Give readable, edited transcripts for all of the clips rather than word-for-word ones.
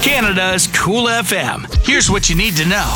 Canada's Cool FM. Here's what you need to know.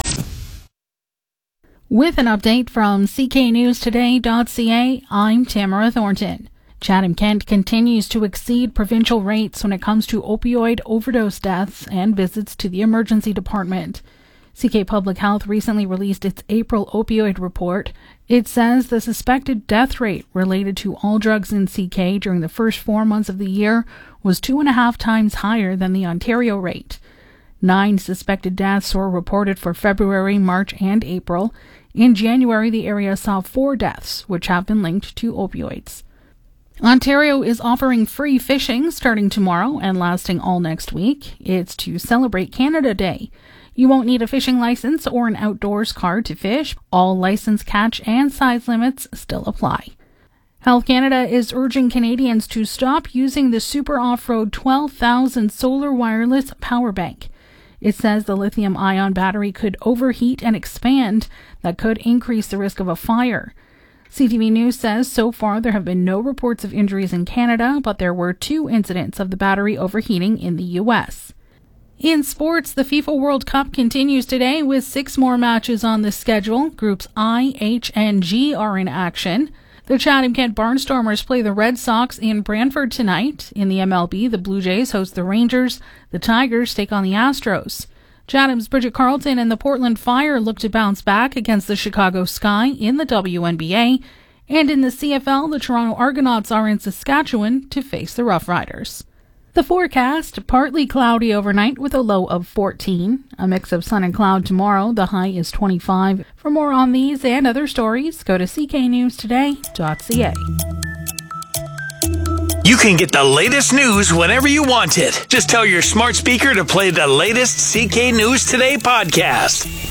With an update from cknewstoday.ca, I'm Tamara Thornton. Chatham-Kent continues to exceed provincial rates when it comes to opioid overdose deaths and visits to the emergency department. CK Public Health recently released its April opioid report. It says the suspected death rate related to all drugs in CK during the first 4 months of the year was 2.5 times higher than the Ontario rate. 9 suspected deaths were reported for February, March, and April. In January, the area saw 4 deaths, which have been linked to opioids. Ontario is offering free fishing starting tomorrow and lasting all next week. It's to celebrate Canada Day. You won't need a fishing license or an outdoors card to fish. All license, catch, and size limits still apply. Health Canada is urging Canadians to stop using the Super Off-Road 12,000 solar wireless power bank. It says the lithium-ion battery could overheat and expand. That could increase the risk of a fire. CTV News says so far there have been no reports of injuries in Canada, but there were 2 incidents of the battery overheating in the U.S. In sports, the FIFA World Cup continues today with 6 more matches on the schedule. Groups I, H, and G are in action. The Chatham-Kent Barnstormers play the Red Sox in Brantford tonight. In the MLB, the Blue Jays host the Rangers. The Tigers take on the Astros. Chatham's Bridget Carlton and the Portland Fire look to bounce back against the Chicago Sky in the WNBA. And in the CFL, the Toronto Argonauts are in Saskatchewan to face the Rough Riders. The forecast, partly cloudy overnight with a low of 14. A mix of sun and cloud tomorrow. The high is 25. For more on these and other stories, go to cknewstoday.ca. You can get the latest news whenever you want it. Just tell your smart speaker to play the latest CK News Today podcast.